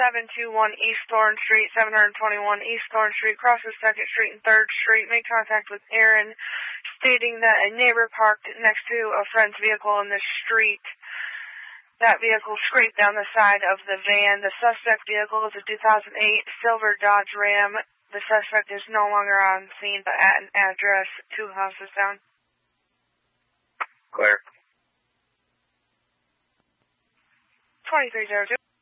721 East Thorn Street, 721 East Thorn Street, crosses 2nd Street and 3rd Street. Make contact with Aaron, stating that a neighbor parked next to a friend's vehicle in the street. That vehicle scraped down the side of the van. The suspect vehicle is a 2008 silver Dodge Ram. The suspect is no longer on scene, but at an address 2 houses down. Clear. 2302.